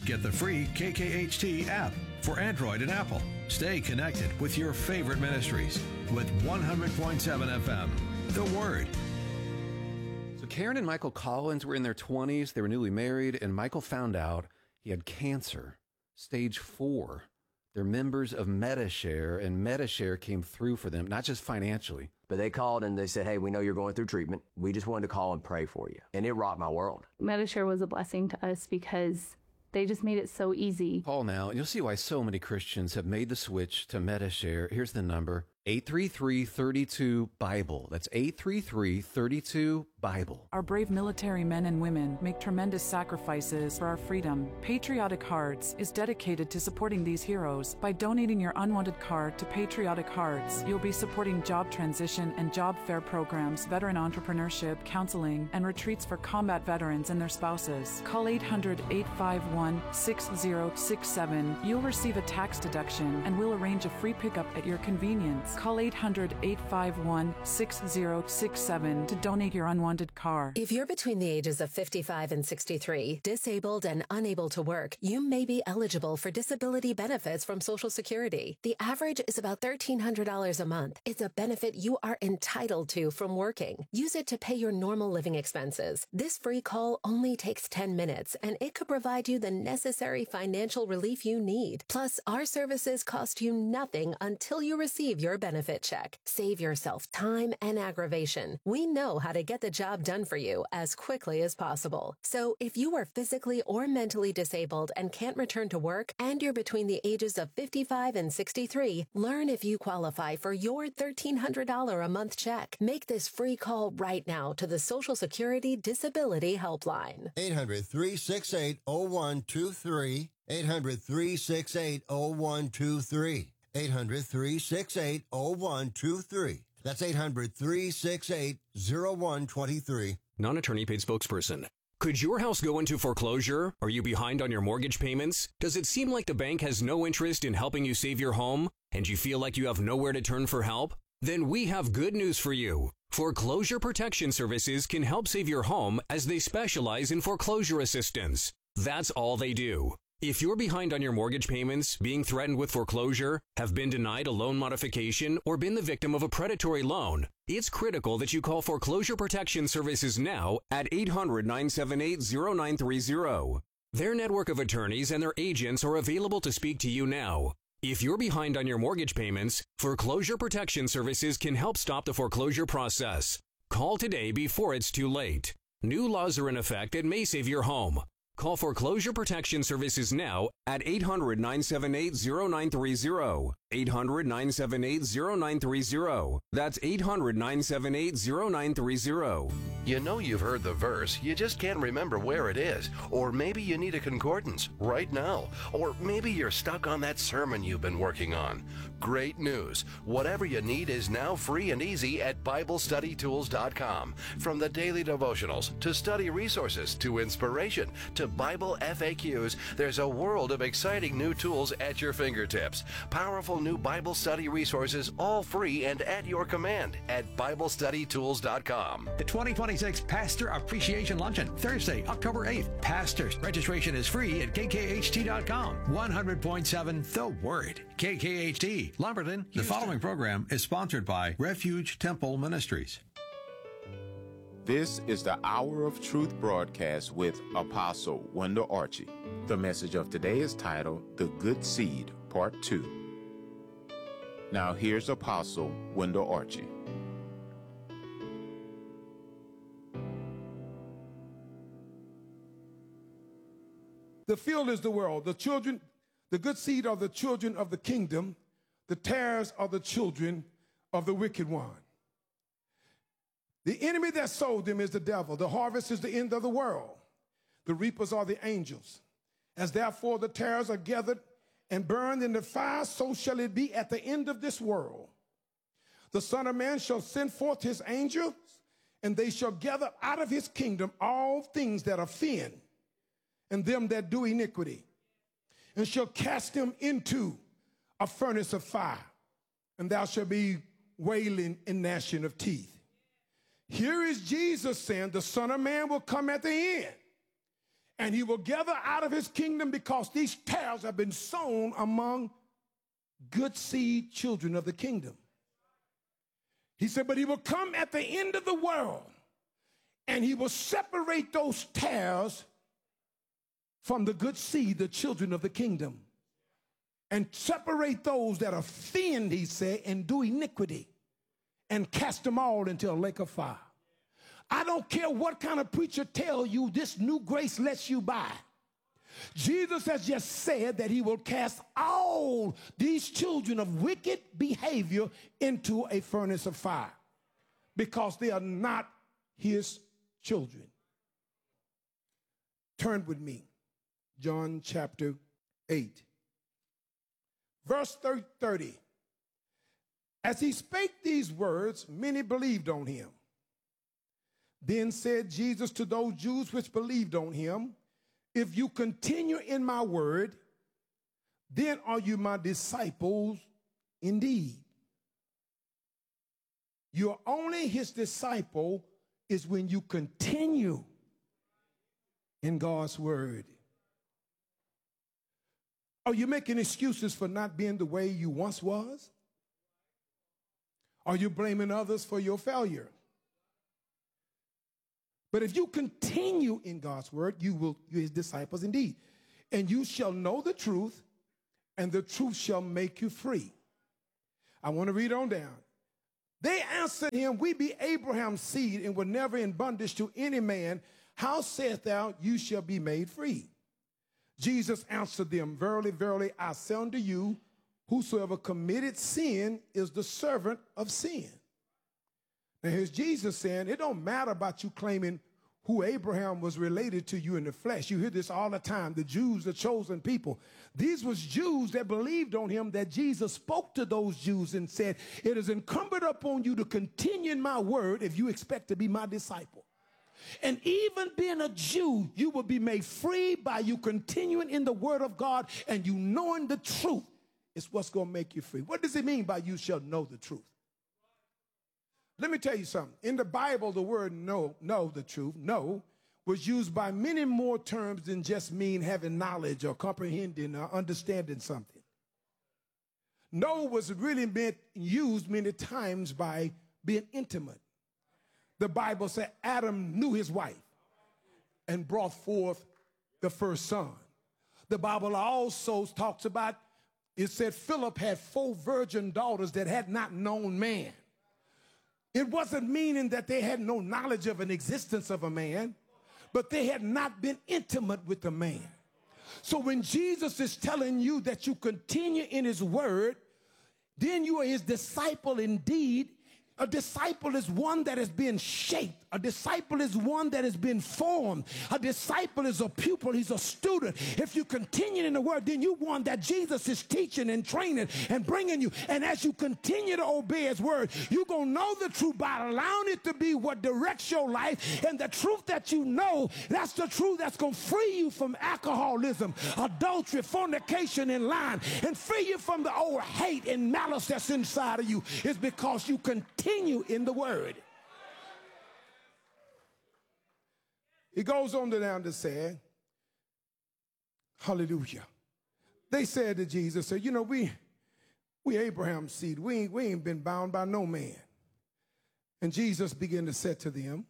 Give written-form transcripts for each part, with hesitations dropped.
Get the free KKHT app for Android and Apple. Stay connected with your favorite ministries with 100.7 FM. The Word. So Karen and Michael Collins were in their 20s. They were newly married, and Michael found out he had cancer, stage 4. They're members of Medi-Share, and Medi-Share came through for them, not just financially. But they called and they said, hey, we know you're going through treatment. We just wanted to call and pray for you. And it rocked my world. Medi-Share was a blessing to us because they just made it so easy. Call now, and you'll see why so many Christians have made the switch to Medi-Share. Here's the number, 833-32-BIBLE. That's 833-32-BIBLE. Our brave military men and women make tremendous sacrifices for our freedom. Patriotic Hearts is dedicated to supporting these heroes. By donating your unwanted card to Patriotic Hearts, you'll be supporting job transition and job fair programs, veteran entrepreneurship, counseling, and retreats for combat veterans and their spouses. Call 800-851-6067. You'll receive a tax deduction, and we'll arrange a free pickup at your convenience. Call 800-851-6067 to donate your unwanted car. If you're between the ages of 55 and 63, disabled and unable to work, you may be eligible for disability benefits from Social Security. The average is about $1,300 a month. It's a benefit you are entitled to from working. Use it to pay your normal living expenses. This free call only takes 10 minutes, and it could provide you the necessary financial relief you need. Plus, our services cost you nothing until you receive your benefit check. Save yourself time and aggravation. We know how to get the job done for you as quickly as possible. So if you are physically or mentally disabled and can't return to work, and you're between the ages of 55 and 63, learn if you qualify for your $1,300 a month check. Make this free call right now to the Social Security Disability Helpline. 800-368-0123. 800-368-0123. 800-368-0123. That's 800-368-0123. Non-attorney paid spokesperson. Could your house go into foreclosure? Are you behind on your mortgage payments? Does it seem like the bank has no interest in helping you save your home? And you feel like you have nowhere to turn for help? Then we have good news for you. Foreclosure Protection Services can help save your home as they specialize in foreclosure assistance. That's all they do. If you're behind on your mortgage payments, being threatened with foreclosure, have been denied a loan modification, or been the victim of a predatory loan, it's critical that you call Foreclosure Protection Services now at 800-978-0930. Their network of attorneys and their agents are available to speak to you now. If you're behind on your mortgage payments, Foreclosure Protection Services can help stop the foreclosure process. Call today before it's too late. New laws are in effect that may save your home. Call Foreclosure Protection Services now at 800-978-0930. 800-978-0930. That's 800-978-0930. You know you've heard the verse, you just can't remember where it is. Or maybe you need a concordance right now. Or maybe you're stuck on that sermon you've been working on. Great news. Whatever you need is now free and easy at BibleStudyTools.com. From the daily devotionals, to study resources, to inspiration, to Bible FAQs, there's a world of exciting new tools at your fingertips. Powerful new Bible study resources, all free and at your command at BibleStudyTools.com. The 2026 Pastor Appreciation Luncheon, Thursday, October 8th. Pastors, registration is free at KKHT.com. 100.7 The Word. KKHT, Lumberton, Houston. The following program is sponsored by Refuge Temple Ministries. This is the Hour of Truth broadcast with Apostle Wendell Archie. The message of today is titled, The Good Seed, Part 2. Now here's Apostle Wendell Archie. The field is the world. The good seed are the children of the kingdom. The tares are the children of the wicked one. The enemy that sowed them is the devil. The harvest is the end of the world. The reapers are the angels. As therefore the tares are gathered and burned in the fire, so shall it be at the end of this world. The Son of Man shall send forth his angels, and they shall gather out of his kingdom all things that offend, and them that do iniquity, and shall cast them into a furnace of fire, and thou shalt be wailing and gnashing of teeth. Here is Jesus saying the Son of Man will come at the end, And he will gather out of his kingdom, because these tares have been sown among good seed, children of the kingdom. He said, but he will come at the end of the world, and he will separate those tares from the good seed, the children of the kingdom, and separate those that offend, he said, and do iniquity, and cast them all into a lake of fire. I don't care what kind of preacher tell you this new grace lets you by. Jesus has just said that he will cast all these children of wicked behavior into a furnace of fire, because they are not his children. Turn with me, John chapter 8, verse 30. As he spake these words, many believed on him. Then said Jesus to those Jews which believed on him, if you continue in my word, then are you my disciples indeed. You're only his disciple is when you continue in God's word. Are you making excuses for not being the way you once was? Are you blaming others for your failure? But if you continue in God's word, you're his disciples indeed. And you shall know the truth, and the truth shall make you free. I want to read on down. They answered him, we be Abraham's seed, and were never in bondage to any man. How sayest thou, you shall be made free? Jesus answered them, verily, verily, I say unto you, whosoever committed sin is the servant of sin. Now here's Jesus saying, it don't matter about you claiming who Abraham was related to you in the flesh. You hear this all the time. The Jews, the chosen people. These was Jews that believed on him, that Jesus spoke to those Jews and said, it is incumbent upon you to continue in my word if you expect to be my disciple. And even being a Jew, you will be made free by you continuing in the word of God, and you knowing the truth is what's going to make you free. What does it mean by you shall know the truth? Let me tell you something. In the Bible, the word know the truth, know, was used by many more terms than just mean having knowledge or comprehending or understanding something. Know was really used many times by being intimate. The Bible said Adam knew his wife and brought forth the first son. The Bible also talks about, it said Philip had 4 virgin daughters that had not known man. It wasn't meaning that they had no knowledge of an existence of a man, but they had not been intimate with a man. So when Jesus is telling you that you continue in his word, then you are his disciple indeed. A disciple is one that has been shaped. A disciple is one that has been formed. A disciple is a pupil. He's a student. If you continue in the word, then you one that Jesus is teaching and training and bringing you. And as you continue to obey his word, you're going to know the truth by allowing it to be what directs your life. And the truth that you know, that's the truth that's going to free you from alcoholism, adultery, fornication, and lying, and free you from the old hate and malice that's inside of you. It's because you continue in the word. He goes on down to say, hallelujah. They said to Jesus, you know, we Abraham's seed. We ain't been bound by no man. And Jesus began to say to them,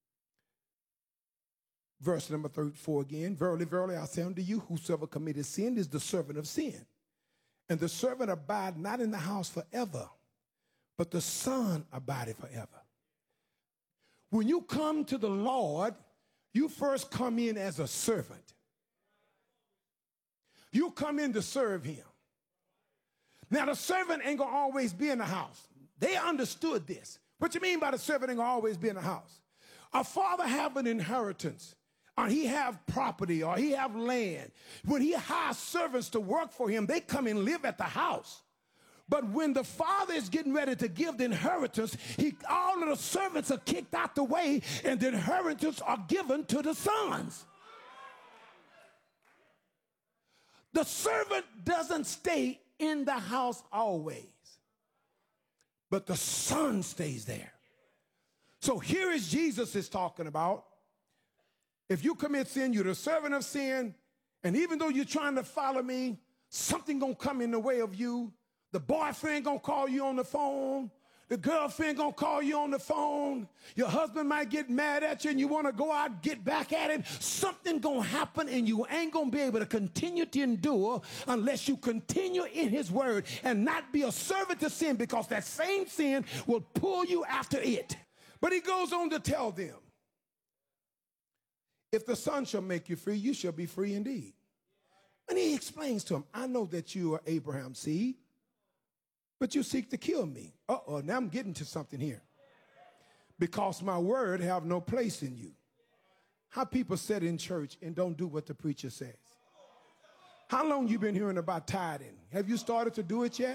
verse number 34 again, verily, verily, I say unto you, whosoever committed sin is the servant of sin. And the servant abide not in the house forever, but the Son abideth forever. When you come to the Lord, you first come in as a servant. You come in to serve him. Now, the servant ain't going to always be in the house. They understood this. What you mean by the servant ain't going to always be in the house? A father have an inheritance, or he have property, or he have land. When he hires servants to work for him, they come and live at the house. But when the father is getting ready to give the inheritance, all of the servants are kicked out the way, and the inheritance are given to the sons. The servant doesn't stay in the house always, but the son stays there. So here is Jesus is talking about, If you commit sin, you're the servant of sin. And even though you're trying to follow me, something gonna come in the way of you. The boyfriend gonna call you on the phone. The girlfriend gonna call you on the phone. Your husband might get mad at you and you wanna go out and get back at him. Something gonna happen and you ain't gonna be able to continue to endure unless you continue in his word and not be a servant to sin, because that same sin will pull you after it. But he goes on to tell them, if the Son shall make you free, you shall be free indeed. And he explains to him, I know that you are Abraham's seed, but you seek to kill me. Uh-oh, now I'm getting to something here. Because my word have no place in you. How people sit in church and don't do what the preacher says. How long you been hearing about tithing? Have you started to do it yet?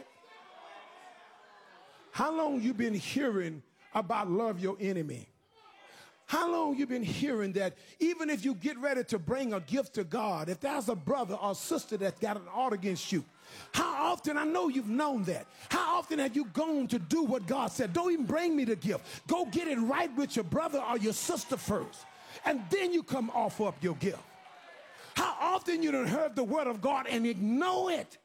How long you been hearing about love your enemy? How long you been hearing that even if you get ready to bring a gift to God, if there's a brother or sister that's got an ought against you, how often, I know you've known that, how often have you gone to do what God said? Don't even bring me the gift. Go get it right with your brother or your sister first, and then you come offer up your gift. How often you done heard the word of God and ignore it?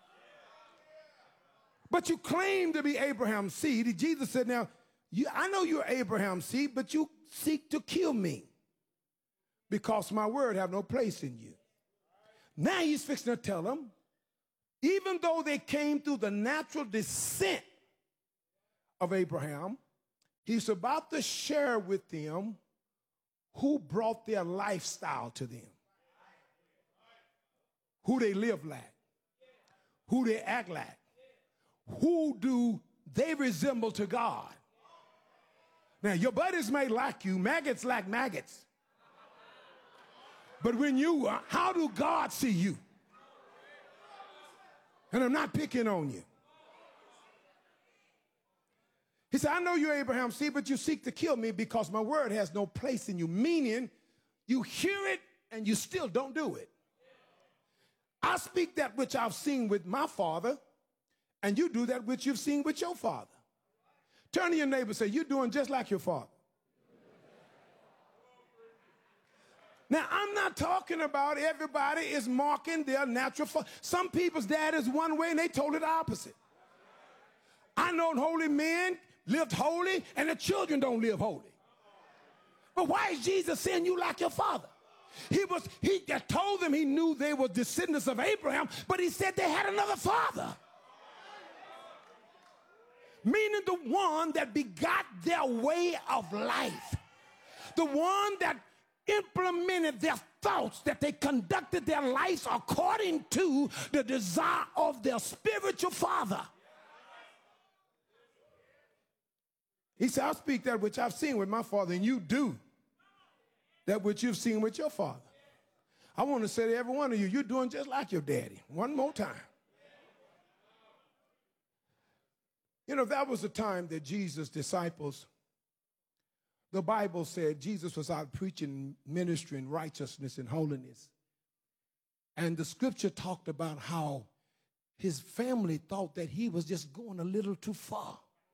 But you claim to be Abraham's seed. Jesus said, now, I know you're Abraham's seed, but you seek to kill me because my word have no place in you. Now he's fixing to tell them, even though they came through the natural descent of Abraham, he's about to share with them who brought their lifestyle to them, who they live like, who they act like, who do they resemble to God. Now, your buddies may like you. Maggots like maggots. But when you are, how do God see you? And I'm not picking on you. He said, I know you're Abraham's seed, but you seek to kill me because my word has no place in you. Meaning, you hear it and you still don't do it. I speak that which I've seen with my father, and you do that which you've seen with your father. Turn to your neighbor and say, you're doing just like your father. Now, I'm not talking about everybody is marking their natural father. Some people's dad is one way and they totally the opposite. I know holy men lived holy and the children don't live holy. But why is Jesus saying you like your father? He told them he knew they were descendants of Abraham, but he said they had another father. Meaning the one that begot their way of life. The one that implemented their thoughts, that they conducted their lives according to the desire of their spiritual father. He said, I speak that which I've seen with my father, and you do that which you've seen with your father. I want to say to every one of you, you're doing just like your daddy. One more time. You know, that was the time that Jesus' disciples, the Bible said Jesus was out preaching, ministering righteousness and holiness. And the scripture talked about how his family thought that he was just going a little too far.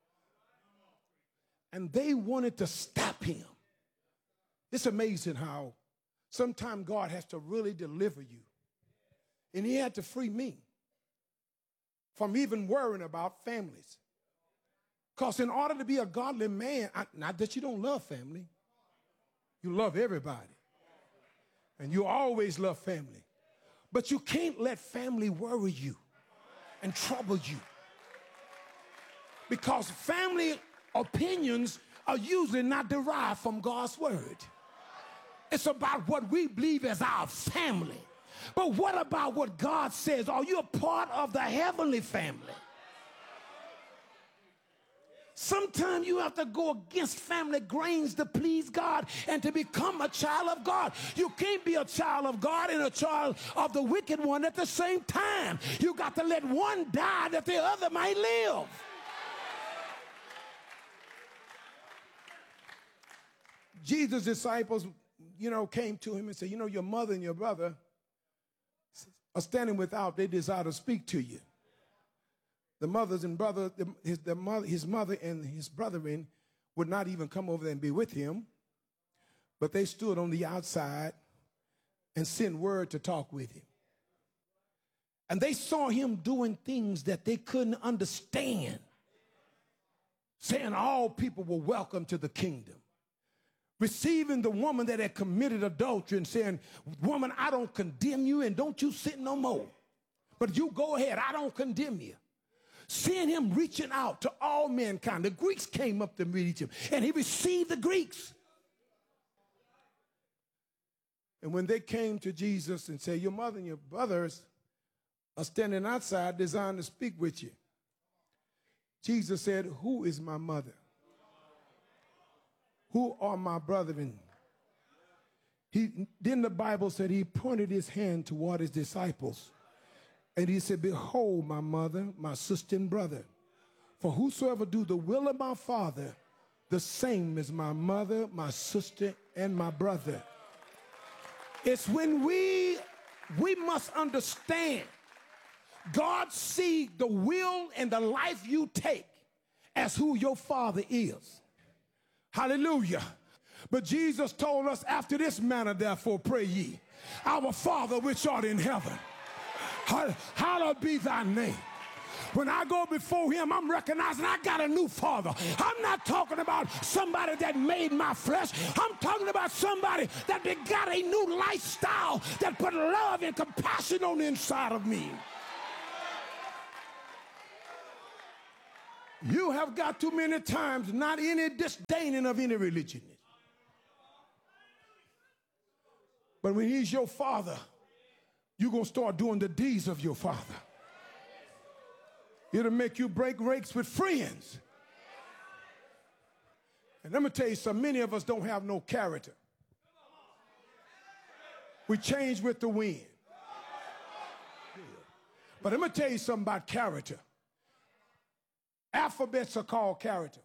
And they wanted to stop him. It's amazing how sometimes God has to really deliver you. And he had to free me from even worrying about families. Because in order to be a godly man, not that you don't love family, you love everybody. And you always love family. But you can't let family worry you and trouble you. Because family opinions are usually not derived from God's word. It's about what we believe as our family. But what about what God says? Are you a part of the heavenly family? Sometimes you have to go against family grains to please God and to become a child of God. You can't be a child of God and a child of the wicked one at the same time. You got to let one die that the other might live. Jesus' disciples, came to him and said, your mother and your brother are standing without. They desire to speak to you. The mothers and brother, his mother and his brethren would not even come over there and be with him. But they stood on the outside and sent word to talk with him. And they saw him doing things that they couldn't understand, saying all people were welcome to the kingdom, receiving the woman that had committed adultery and saying, woman, I don't condemn you and don't you sin no more. But you go ahead, I don't condemn you. Seeing him reaching out to all mankind. The Greeks came up to meet him and he received the Greeks. And when they came to Jesus and said, your mother and your brothers are standing outside designed to speak with you, Jesus said, who is my mother? Who are my brethren? Then the Bible said he pointed his hand toward his disciples. And he said, behold, my mother, my sister and brother. For whosoever do the will of my Father, the same is my mother, my sister, and my brother. It's when we must understand God sees the will and the life you take as who your Father is. Hallelujah. But Jesus told us, after this manner, therefore, pray ye. Our Father which art in heaven, hallowed be thy name. When I go before him, I'm recognizing I got a new father. I'm not talking about somebody that made my flesh. I'm talking about somebody that got a new lifestyle that put love and compassion on the inside of me. You have got too many times not any disdaining of any religion. But when he's your father, you're going to start doing the deeds of your father. It'll make you break ranks with friends. And let me tell you something, many of us don't have no character. We change with the wind. But let me tell you something about character. Alphabets are called character.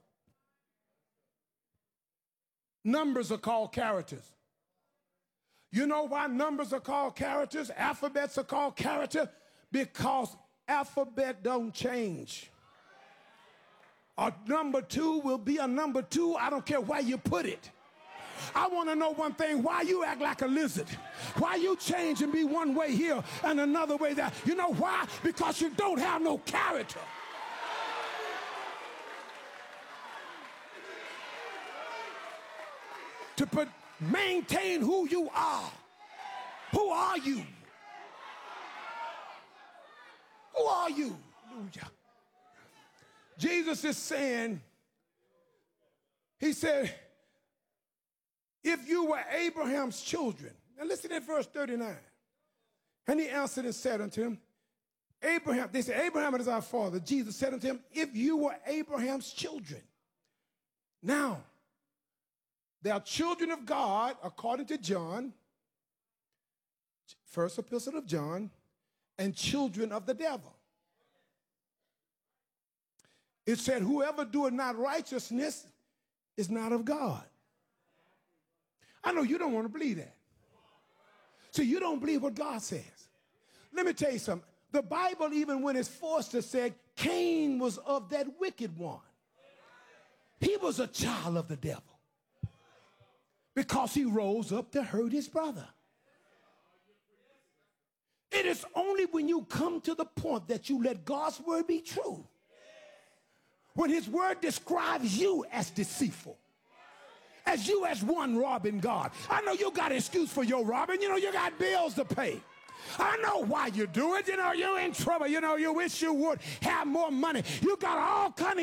Numbers are called characters. You know why numbers are called characters? Alphabets are called character because alphabet don't change. A number 2 will be a number 2. I don't care where you put it. I want to know one thing. Why you act like a lizard? Why you change and be one way here and another way there? You know why? Because you don't have no character. To maintain who you are. Who are you? Who are you? Hallelujah. Jesus is saying, he said, if you were Abraham's children. Now listen at verse 39. And he answered and said unto him, Abraham, they said, Abraham is our father. Jesus said unto him, if you were Abraham's children. Now, they are children of God, according to John, first epistle of John, and children of the devil. It said, whoever doeth not righteousness is not of God. I know you don't want to believe that. So you don't believe what God says. Let me tell you something. The Bible, even when it's forced to say, Cain was of that wicked one. He was a child of the devil. Because he rose up to hurt his brother. It is only when you come to the point that you let God's word be true. When his word describes you as deceitful. As you as one robbing God. I know you got an excuse for your robbing. You know you got bills to pay. I know why you do it. You know you're in trouble. You know you wish you would have more money. You got all kind of